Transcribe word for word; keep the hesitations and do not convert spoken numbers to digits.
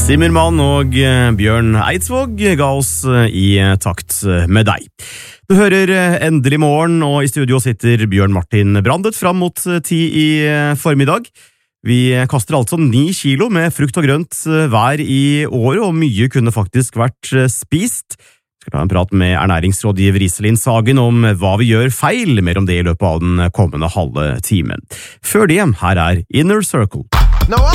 Simmermann og Bjørn Eidsvåg ga oss i takt med deg. Du hører Endelig morgen, og i studio sitter Bjørn Martin Brandet fram mot ti i formiddag. Vi kaster altså ni kilo med frukt og grønt hver i året, og mye kunne faktisk vært spist. Vi skal ta en prat med ernæringsrådgiver Iselin Sagen om hva vi gjør feil, mer om det i løpet av den kommende halve timen. Før det, her er Inner Circle.